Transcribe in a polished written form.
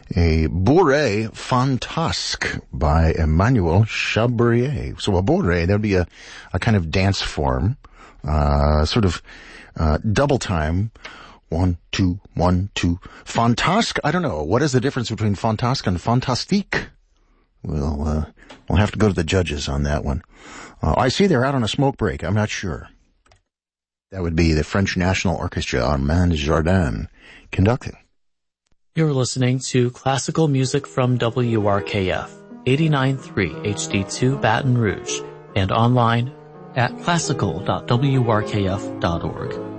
a bourrée fantasque by Emmanuel Chabrier. So a bourrée, that would be a kind of dance form, double time. 1, 2, 1, 2. Fantasque? I don't know. What is the difference between fantasque and fantastique? We'll have to go to the judges on that one. I see they're out on a smoke break. I'm not sure. That would be the French National Orchestra, Armand Jardin, conducting. You're listening to classical music from WRKF, 89.3 HD2 Baton Rouge, and online at classical.wrkf.org.